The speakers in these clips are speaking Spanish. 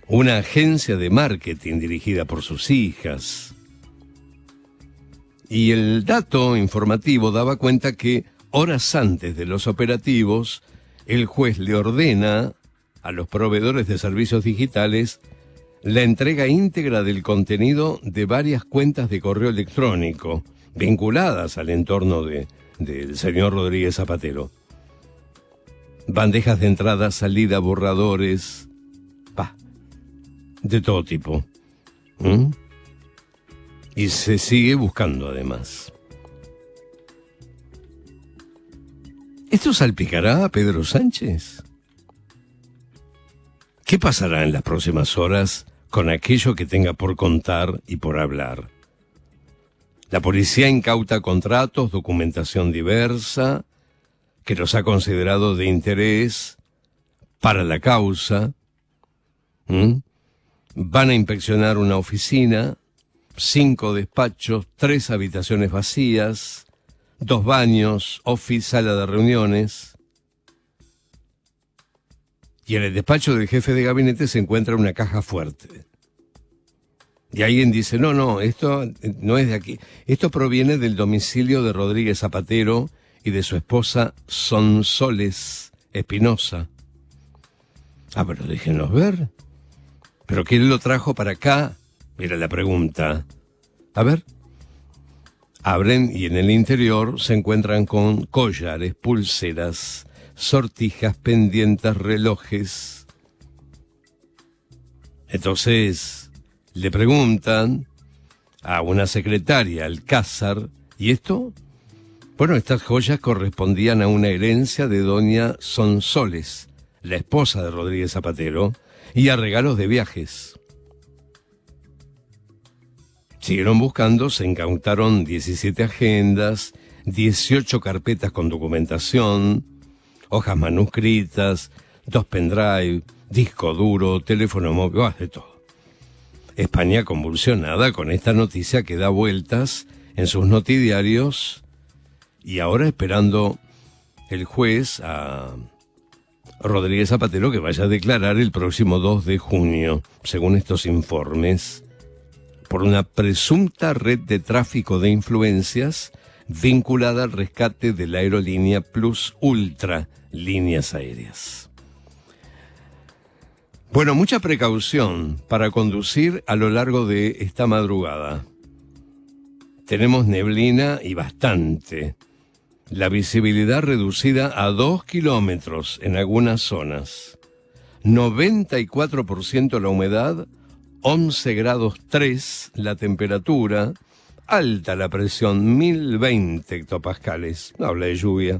una agencia de marketing dirigida por sus hijas. Y el dato informativo daba cuenta que horas antes de los operativos, el juez le ordena a los proveedores de servicios digitales la entrega íntegra del contenido de varias cuentas de correo electrónico vinculadas al entorno del señor Rodríguez Zapatero. Bandejas de entrada, salida, borradores, de todo tipo. Y se sigue buscando además. ¿Esto salpicará a Pedro Sánchez? ¿Qué pasará en las próximas horas con aquello que tenga por contar y por hablar? La policía incauta contratos, documentación diversa, que los ha considerado de interés para la causa. Van a inspeccionar una oficina, 5 despachos, 3 habitaciones vacías, 2 baños, office, sala de reuniones. Y en el despacho del jefe de gabinete se encuentra una caja fuerte. Y alguien dice, no, esto no es de aquí. Esto proviene del domicilio de Rodríguez Zapatero y de su esposa Sonsoles Espinosa. Pero déjenlos ver. ¿Pero quién lo trajo para acá? Mira la pregunta. A ver. Abren y en el interior se encuentran con collares, pulseras, sortijas, pendientes, relojes. Entonces le preguntan a una secretaria, Alcázar, ¿y esto? Bueno, estas joyas correspondían a una herencia de doña Sonsoles, la esposa de Rodríguez Zapatero, y a regalos de viajes. Siguieron buscando, se incautaron 17 agendas, 18 carpetas con documentación, hojas manuscritas, 2 pendrive, disco duro, teléfono móvil, de todo. España convulsionada con esta noticia que da vueltas en sus notidiarios y ahora esperando el juez a Rodríguez Zapatero que vaya a declarar el próximo 2 de junio, según estos informes, por una presunta red de tráfico de influencias vinculada al rescate de la aerolínea Plus Ultra Líneas Aéreas. Bueno, mucha precaución para conducir a lo largo de esta madrugada. Tenemos neblina y bastante. La visibilidad reducida a 2 kilómetros en algunas zonas. 94% la humedad, 11 grados 3 la temperatura, alta la presión, 1020 hectopascales. No habla de lluvia.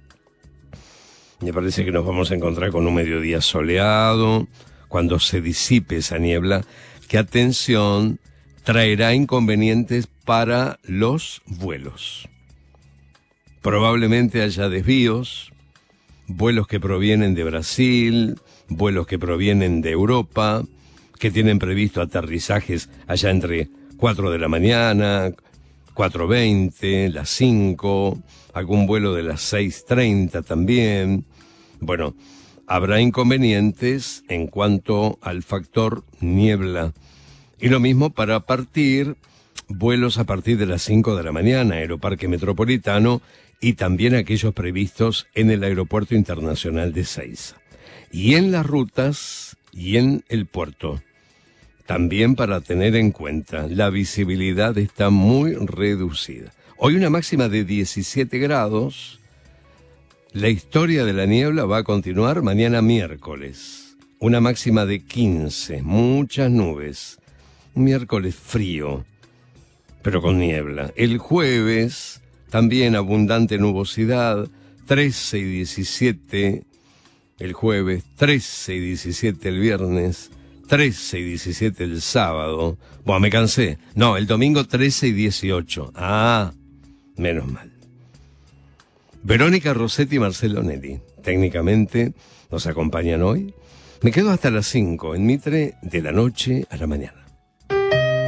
Me parece que nos vamos a encontrar con un mediodía soleado, cuando se disipe esa niebla, que, atención, traerá inconvenientes para los vuelos. Probablemente haya desvíos, vuelos que provienen de Brasil, vuelos que provienen de Europa, que tienen previsto aterrizajes allá entre 4 de la mañana, 4:20, las 5, algún vuelo de las 6:30 también. Bueno, habrá inconvenientes en cuanto al factor niebla. Y lo mismo para partir, vuelos a partir de las 5 de la mañana, Aeroparque Metropolitano, y también aquellos previstos en el Aeropuerto Internacional de Ezeiza. Y en las rutas y en el puerto. También para tener en cuenta, la visibilidad está muy reducida. Hoy una máxima de 17 grados. La historia de la niebla va a continuar mañana miércoles. Una máxima de 15, muchas nubes. Un miércoles frío, pero con niebla. El jueves, también abundante nubosidad, 13 y 17 el jueves, 13 y 17 el viernes, 13 y 17 el sábado. Bueno, me cansé. No, el domingo 13 y 18. Menos mal. Verónica Rossetti y Marcelo Nelly, técnicamente, nos acompañan hoy. Me quedo hasta las 5 en Mitre, de la noche a la mañana.